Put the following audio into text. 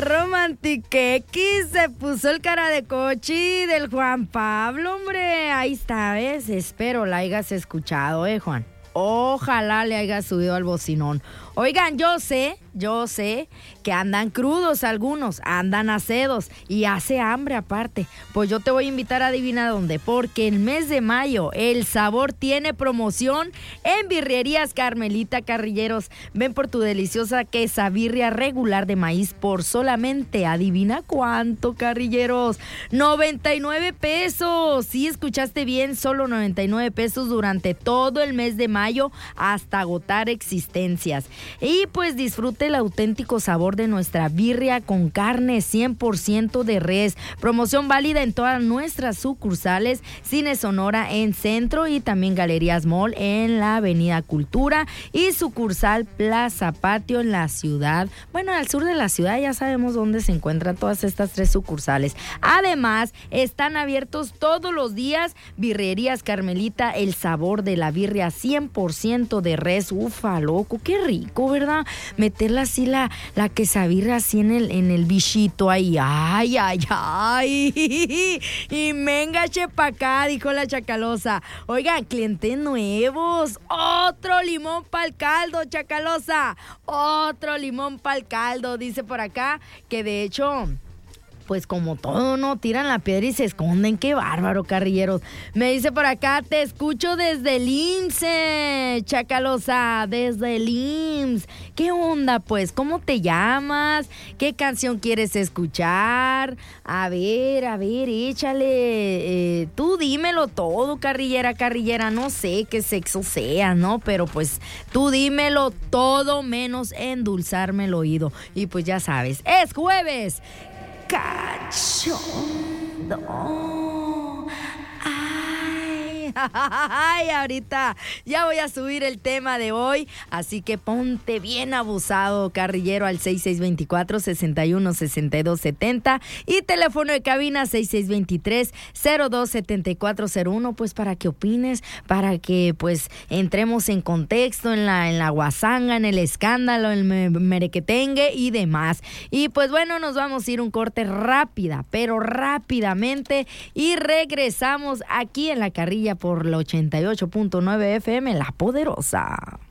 romantiquequis, se puso el cara de cochi del Juan Pablo, hombre. Ahí está, ¿ves? Espero la hayas escuchado, Juan. Ojalá le haya subido al bocinón. Oigan, yo sé que andan crudos algunos, andan acedos y hace hambre aparte. Pues yo te voy a invitar a adivinar dónde, porque el mes de mayo El Sabor tiene promoción en Birrerías Carmelita, Carrilleros. Ven por tu deliciosa quesabirria regular de maíz por solamente, adivina cuánto, Carrilleros, 99 pesos. Sí, escuchaste bien, solo 99 pesos durante todo el mes de mayo hasta agotar existencias. Y pues disfrute el auténtico sabor de nuestra birria con carne 100% de res. Promoción válida en todas nuestras sucursales, Cine Sonora en Centro y también Galerías Mall en la Avenida Cultura y sucursal Plaza Patio en la ciudad. Bueno, al sur de la ciudad ya sabemos dónde se encuentran todas estas 3 sucursales. Además, están abiertos todos los días Birrerías Carmelita, el sabor de la birria 100% de res. Ufa, loco, qué rico, ¿verdad? Meterla así la quesabirria así en el bichito ahí. Ay. Y mengache pa' acá, dijo la Chacalosa. Oigan, clientes nuevos. Otro limón pa'l caldo, Chacalosa. Otro limón pa'l caldo. Dice por acá que de hecho, pues como todo, ¿no? Tiran la piedra y se esconden. ¡Qué bárbaro, Carrilleros! Me dice por acá, te escucho desde el IMSS, Chacalosa, desde el IMSS. ¿Qué onda, pues? ¿Cómo te llamas? ¿Qué canción quieres escuchar? A ver, échale. Tú dímelo todo, carrillera. No sé qué sexo sea, ¿no? Pero pues tú dímelo todo menos endulzarme el oído. Y pues ya sabes, es jueves. Cachondo. Ay, ahorita ya voy a subir el tema de hoy, así que ponte bien abusado, carrillero, al 6624-616270 y teléfono de cabina 6623-027401, pues para que opines, para que pues entremos en contexto en la guasanga, en el escándalo, en el merequetengue y demás. Y pues bueno, nos vamos a ir un corte pero rápidamente, y regresamos aquí en La Carrilla por la 88.9 FM, La Poderosa.